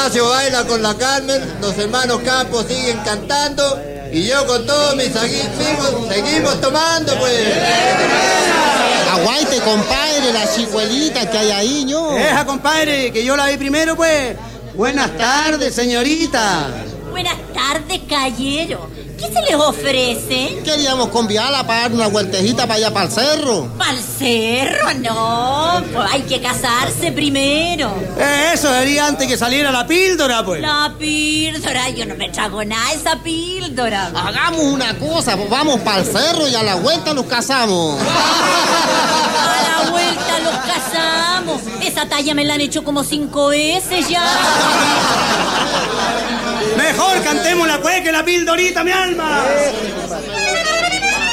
Horacio baila con la Carmen, los hermanos Campos siguen cantando y yo con todos mis amigos seguimos tomando, pues. Aguante, compadre, la chicuelita que hay ahí, ¿no? Deja, compadre, que yo la vi primero, pues. Buenas tardes, señorita. Buenas tardes, caballero. ¿Qué se les ofrece? Queríamos convidarla para dar una vueltejita para allá, para el cerro. ¿Para el cerro? No, pues hay que casarse primero. Eso sería antes que saliera la píldora, pues. La píldora, yo no me trago nada esa píldora. Hagamos una cosa, pues vamos para el cerro y a la vuelta nos casamos. A la vuelta los casamos. Esa talla me la han hecho como 5 veces ya. Mejor cantemos la pues que la pildorita, mi alma.